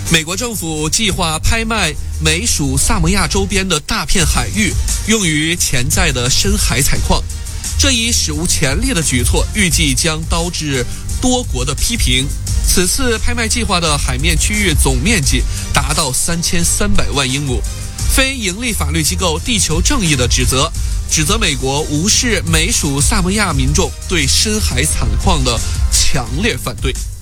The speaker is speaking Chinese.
美国政府计划拍卖美属萨摩亚周边的大片海域，用于潜在的深海采矿。这一史无前例的举措预计将导致多国的批评。此次拍卖计划的海面区域总面积达到3300万英亩。非营利法律机构地球正义的指责美国无视美属萨摩亚民众对深海采矿的强烈反对。